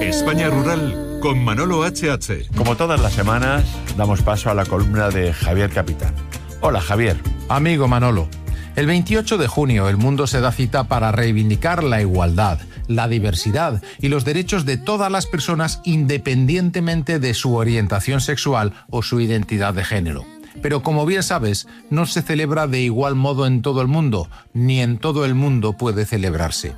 España Rural con Manolo H.H. Como todas las semanas, damos paso a la columna de Javier Capitán. Hola, Javier. Amigo Manolo, el 28 de junio el mundo se da cita para reivindicar la igualdad, la diversidad y los derechos de todas las personas independientemente de su orientación sexual o su identidad de género. Pero como bien sabes, no se celebra de igual modo en todo el mundo, ni en todo el mundo puede celebrarse.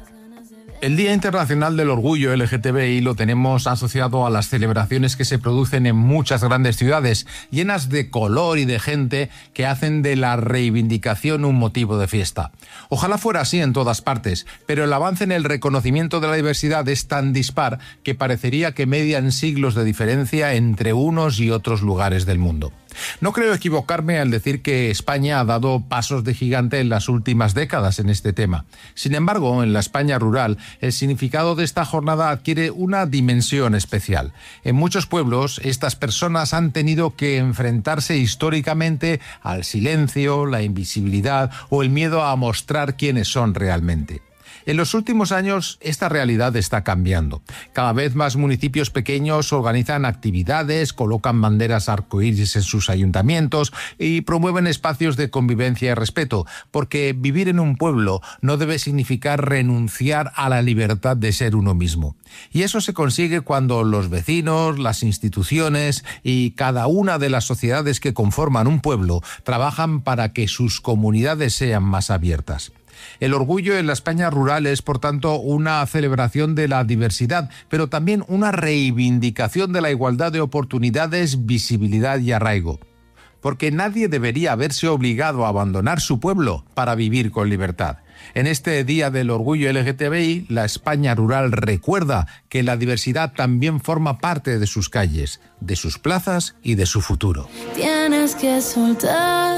El Día Internacional del Orgullo LGTBI lo tenemos asociado a las celebraciones que se producen en muchas grandes ciudades, llenas de color y de gente que hacen de la reivindicación un motivo de fiesta. Ojalá fuera así en todas partes, pero el avance en el reconocimiento de la diversidad es tan dispar que parecería que median siglos de diferencia entre unos y otros lugares del mundo. No creo equivocarme al decir que España ha dado pasos de gigante en las últimas décadas en este tema. Sin embargo, en la España rural, el significado de esta jornada adquiere una dimensión especial. En muchos pueblos, estas personas han tenido que enfrentarse históricamente al silencio, la invisibilidad o el miedo a mostrar quiénes son realmente. En los últimos años, esta realidad está cambiando. Cada vez más municipios pequeños organizan actividades, colocan banderas arcoíris en sus ayuntamientos y promueven espacios de convivencia y respeto, porque vivir en un pueblo no debe significar renunciar a la libertad de ser uno mismo. Y eso se consigue cuando los vecinos, las instituciones y cada una de las sociedades que conforman un pueblo trabajan para que sus comunidades sean más abiertas. El orgullo en la España rural es, por tanto, una celebración de la diversidad, pero también una reivindicación de la igualdad de oportunidades, visibilidad y arraigo. Porque nadie debería verse obligado a abandonar su pueblo para vivir con libertad. En este Día del Orgullo LGTBI, la España rural recuerda que la diversidad también forma parte de sus calles, de sus plazas y de su futuro. Tienes que soltar,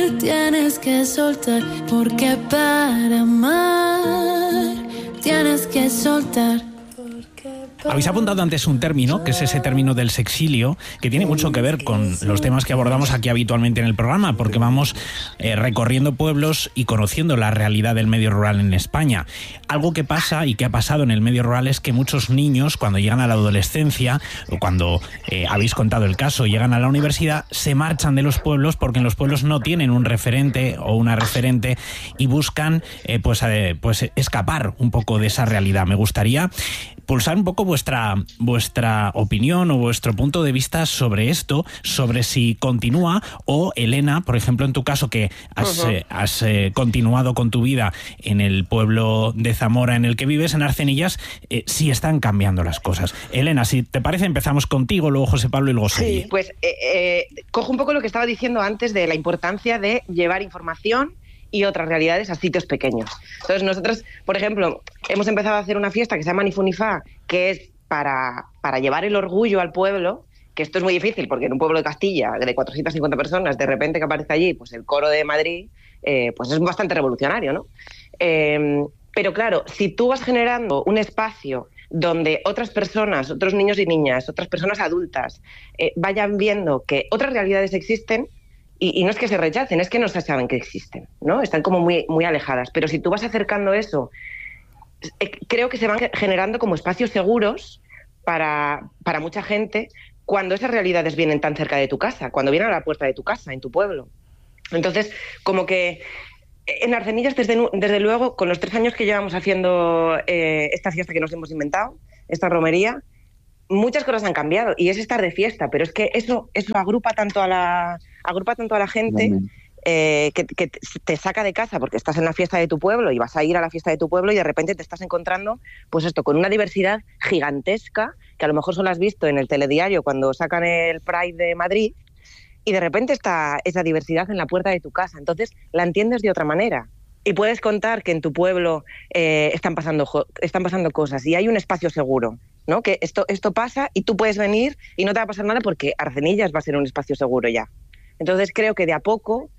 porque para amar tienes que soltar. Habéis apuntado antes un término, que es ese término del sexilio, que tiene mucho que ver con los temas que abordamos aquí habitualmente en el programa, porque vamos recorriendo pueblos y conociendo la realidad del medio rural en España. Algo que pasa y que ha pasado en el medio rural es que muchos niños, cuando llegan a la adolescencia, o cuando habéis contado el caso, llegan a la universidad, se marchan de los pueblos porque en los pueblos no tienen un referente o una referente y buscan pues escapar un poco de esa realidad. Me gustaría pulsar un poco vuestra opinión o vuestro punto de vista sobre esto, sobre si continúa o, Elena, por ejemplo, en tu caso, que has continuado con tu vida en el pueblo de Zamora en el que vives, en Arcenillas, si están cambiando las cosas. Elena, si te parece, empezamos contigo, luego José Pablo y luego Seguí. Sí, pues cojo un poco lo que estaba diciendo antes de la importancia de llevar información y otras realidades a sitios pequeños. Entonces nosotros, por ejemplo, hemos empezado a hacer una fiesta que se llama Nifunifá, que es para llevar el orgullo al pueblo, que esto es muy difícil, porque en un pueblo de Castilla de 450 personas, de repente que aparece allí pues el coro de Madrid, pues es bastante revolucionario, ¿no? Pero claro, si tú vas generando un espacio donde otras personas, otros niños y niñas, otras personas adultas, vayan viendo que otras realidades existen, y no es que se rechacen, es que no se saben que existen, ¿no? Están como muy, muy alejadas. Pero si tú vas acercando eso, creo que se van generando como espacios seguros para mucha gente cuando esas realidades vienen tan cerca de tu casa, cuando vienen a la puerta de tu casa, en tu pueblo. Entonces, como que en Arcenillas, desde luego, con los 3 años que llevamos haciendo esta fiesta que nos hemos inventado, esta romería, muchas cosas han cambiado y es estar de fiesta, pero es que eso agrupa tanto a la gente que te saca de casa porque estás en la fiesta de tu pueblo y vas a ir a la fiesta de tu pueblo y de repente te estás encontrando pues esto con una diversidad gigantesca que a lo mejor solo has visto en el telediario cuando sacan el Pride de Madrid y de repente está esa diversidad en la puerta de tu casa, entonces la entiendes de otra manera. Y puedes contar que en tu pueblo están pasando cosas y hay un espacio seguro, ¿no? Que esto pasa y tú puedes venir y no te va a pasar nada porque Arcenillas va a ser un espacio seguro ya. Entonces creo que de a poco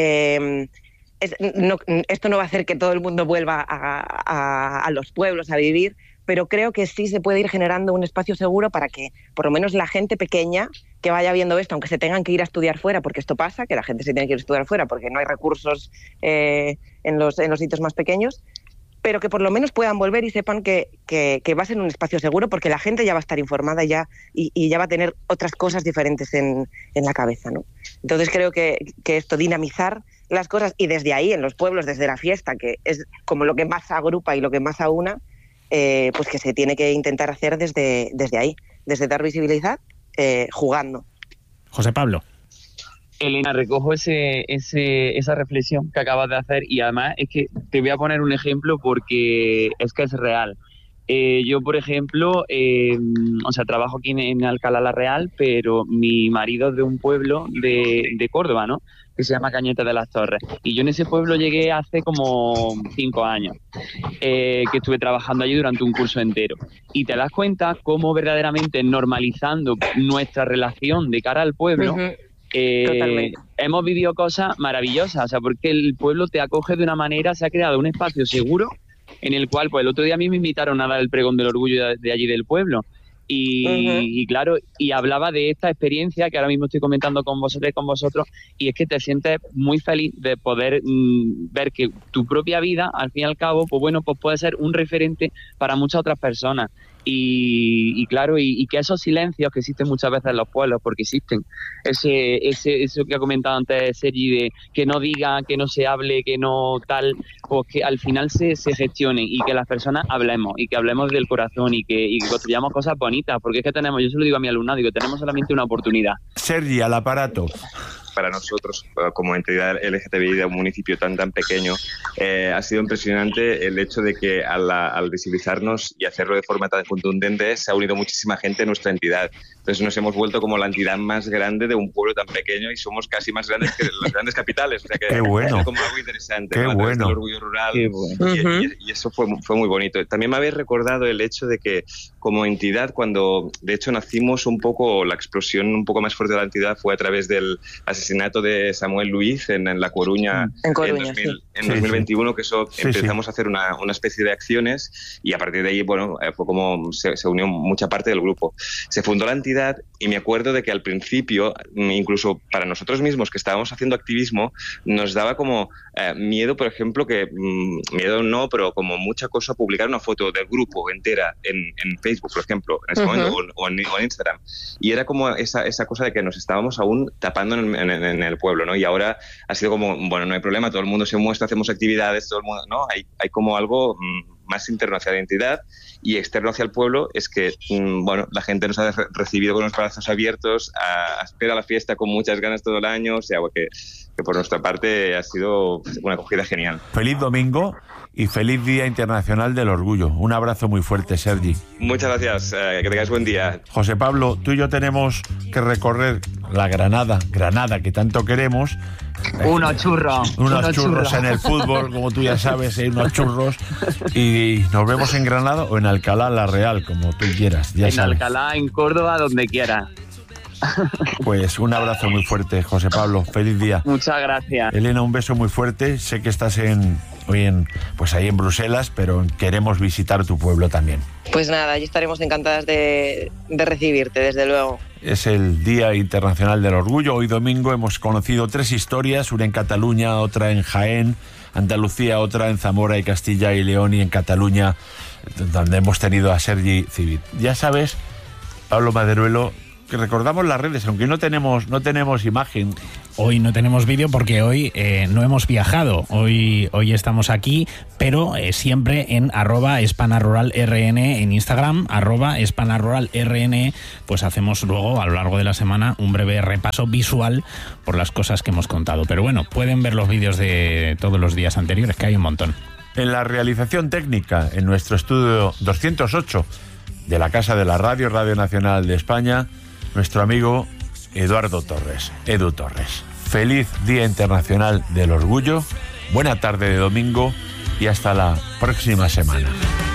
esto no va a hacer que todo el mundo vuelva a los pueblos a vivir, pero creo que sí se puede ir generando un espacio seguro para que por lo menos la gente pequeña que vaya viendo esto, aunque se tengan que ir a estudiar fuera, porque esto pasa, que la gente se tiene que ir a estudiar fuera porque no hay recursos en los sitios más pequeños, pero que por lo menos puedan volver y sepan que va a ser un espacio seguro, porque la gente ya va a estar informada y ya va a tener otras cosas diferentes en la cabeza, ¿no? Entonces creo que esto, dinamizar las cosas, y desde ahí, en los pueblos, desde la fiesta, que es como lo que más agrupa y lo que más aúna, pues que se tiene que intentar hacer desde ahí, desde dar visibilidad, jugando. José Pablo. Elena, recojo esa reflexión que acabas de hacer, y además es que te voy a poner un ejemplo porque es que es real. Yo, por ejemplo, trabajo aquí en Alcalá la Real, pero mi marido es de un pueblo de Córdoba, ¿no?, que se llama Cañete de las Torres. Y yo en ese pueblo llegué hace como 5 años, que estuve trabajando allí durante un curso entero. Y te das cuenta cómo verdaderamente normalizando nuestra relación de cara al pueblo, hemos vivido cosas maravillosas, o sea, porque el pueblo te acoge de una manera, se ha creado un espacio seguro en el cual, pues el otro día a mí me invitaron a dar el pregón del orgullo de allí del pueblo, y claro, y hablaba de esta experiencia que ahora mismo estoy comentando con vosotros, y es que te sientes muy feliz de poder ver que tu propia vida, al fin y al cabo, pues bueno, pues puede ser un referente para muchas otras personas. Y claro, y que esos silencios que existen muchas veces en los pueblos, porque existen, eso que ha comentado antes Sergi, de que no diga, que no se hable, que no tal, pues que al final se gestionen, y que las personas hablemos, y que hablemos del corazón, y que construyamos cosas bonitas, porque es que tenemos, yo se lo digo a mi alumnado, digo, tenemos solamente una oportunidad. Sergi, al aparato. Para nosotros, como entidad LGTBI de un municipio tan pequeño, ha sido impresionante el hecho de que al visibilizarnos y hacerlo de forma tan contundente, se ha unido muchísima gente en nuestra entidad. Entonces nos hemos vuelto como la entidad más grande de un pueblo tan pequeño, y somos casi más grandes que las grandes capitales. O sea que Qué bueno. es como algo interesante, Qué ¿no? bueno. El orgullo rural. Qué bueno. Y eso fue muy bonito. También me habéis recordado el hecho de que como entidad, cuando de hecho nacimos un poco, la explosión un poco más fuerte de la entidad fue a través del asesinato de Samuel Luiz en La Coruña, en 2021, que eso empezamos a hacer una especie de acciones, y a partir de ahí, bueno, fue como se unió mucha parte del grupo. Se fundó la entidad, y me acuerdo de que al principio, incluso para nosotros mismos que estábamos haciendo activismo, nos daba como miedo, por ejemplo, miedo no, pero como mucha cosa, publicar una foto del grupo entera en Facebook, por ejemplo, en ese momento, o en Instagram. Y era como esa cosa de que nos estábamos aún tapando en el pueblo, ¿no? Y ahora ha sido como, bueno, no hay problema, todo el mundo se muestra, hacemos actividades, todo el mundo, ¿no? Hay como algo más interno hacia la entidad, y externo hacia el pueblo es que, bueno, la gente nos ha recibido con los brazos abiertos, espera la fiesta con muchas ganas todo el año, o sea, que por nuestra parte ha sido una acogida genial. Feliz domingo y feliz Día Internacional del Orgullo. Un abrazo muy fuerte, Sergi. Muchas gracias, que tengáis buen día. José Pablo, tú y yo tenemos que recorrer la Granada que tanto queremos. Unos churros en el fútbol, como tú ya sabes, hay unos churros, y nos vemos en Granada o en Alcalá la Real, como tú quieras, ya en sabes. Alcalá, en Córdoba, donde quiera. Pues un abrazo muy fuerte, José Pablo, feliz día. Muchas gracias. Elena, un beso muy fuerte. Sé que estás hoy en Bruselas, pero queremos visitar tu pueblo también. Pues nada, allí estaremos encantadas de recibirte, desde luego. Es el Día Internacional del Orgullo. Hoy domingo hemos conocido 3 historias, una en Cataluña, otra en Jaén, Andalucía, otra en Zamora y Castilla y León, y en Cataluña, donde hemos tenido a Sergi Civit. Ya sabes, Pablo Maderuelo, que recordamos las redes, aunque no tenemos imagen. Hoy no tenemos vídeo porque hoy no hemos viajado. Hoy estamos aquí, pero siempre en @hispanaruralrn en Instagram, @hispanaruralrn, pues hacemos luego a lo largo de la semana un breve repaso visual por las cosas que hemos contado. Pero bueno, pueden ver los vídeos de todos los días anteriores, que hay un montón. En la realización técnica, en nuestro estudio 208 de la Casa de la Radio Nacional de España, nuestro amigo Eduardo Torres, Edu Torres. Feliz Día Internacional del Orgullo, buena tarde de domingo y hasta la próxima semana.